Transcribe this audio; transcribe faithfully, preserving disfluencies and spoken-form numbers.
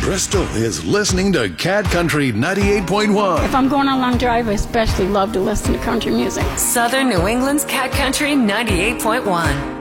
Crystal is listening to Cat Country ninety-eight point one. If I'm going on a long drive, I especially love to listen to country music. Southern New England's Cat Country ninety-eight point one.